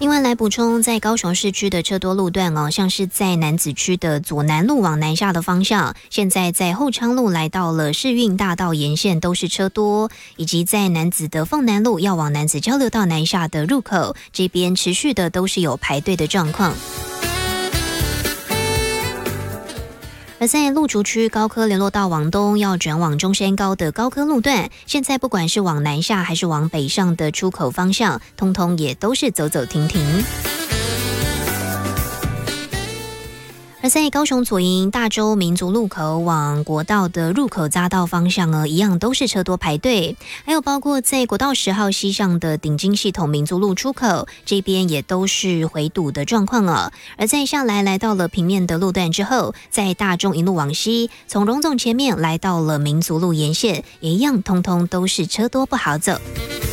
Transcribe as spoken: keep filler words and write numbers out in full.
另外来补充，在高雄市区的车多路段哦，像是在楠梓区的左南路往南下的方向，现在在后昌路来到了世运大道沿线都是车多，以及在楠梓的凤南路要往楠梓交流道南下的入口，这边持续的都是有排队的状况。而在路竹区高科联络道往东要转往中山高的高科路段，现在不管是往南下还是往北上的出口方向，通通也都是走走停停。而在高雄左营大洲民族路口往国道的入口匝道方向呢，一样都是车多排队，还有包括在国道十号西上的顶金系统民族路出口这边也都是回堵的状况哦。而在下来来到了平面的路段之后，在大众一路往西，从荣总前面来到了民族路沿线，也一样通通都是车多不好走。